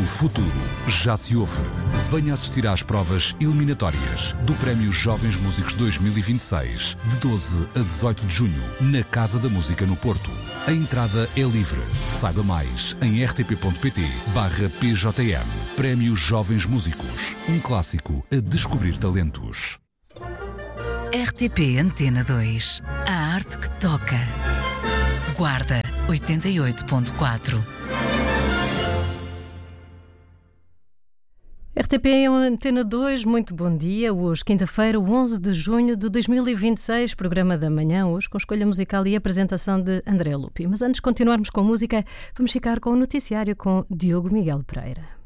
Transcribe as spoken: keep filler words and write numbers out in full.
futuro já se ouve. Venha assistir às provas eliminatórias do Prémio Jovens Músicos dois mil e vinte e seis, de doze a dezoito de junho, na Casa da Música no Porto. A entrada é livre. Saiba mais em rtp.pt barra pjm. Prémio Jovens Músicos. Um clássico a descobrir talentos. R T P Antena dois. A arte que toca. Guarda oitenta e oito ponto quatro. R T P Antena dois, muito bom dia. Hoje, quinta-feira, onze de junho de dois mil e vinte e seis, programa da manhã, hoje com escolha musical e apresentação de André Lupi. Mas antes de continuarmos com música, vamos ficar com o noticiário com Diogo Miguel Pereira.